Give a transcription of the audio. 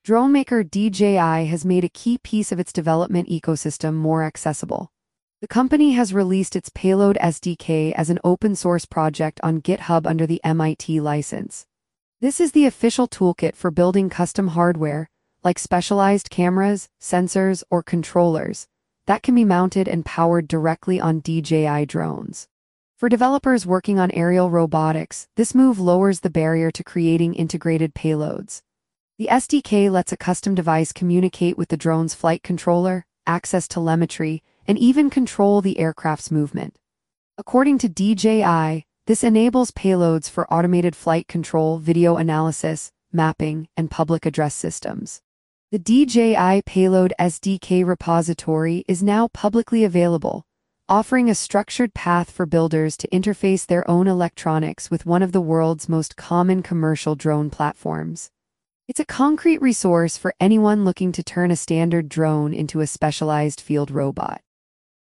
drone maker DJI has made a key piece of its development ecosystem more accessible. The company has released its Payload SDK as an open-source project on GitHub under the MIT license. This is the official toolkit for building custom hardware, like specialized cameras, sensors, or controllers, that can be mounted and powered directly on DJI drones. For developers working on aerial robotics, this move lowers the barrier to creating integrated payloads. The SDK lets a custom device communicate with the drone's flight controller, access telemetry, and even control the aircraft's movement. According to DJI, this enables payloads for automated flight control, video analysis, mapping, and public address systems. The DJI Payload SDK repository is now publicly available, offering a structured path for builders to interface their own electronics with one of the world's most common commercial drone platforms. It's a concrete resource for anyone looking to turn a standard drone into a specialized field robot.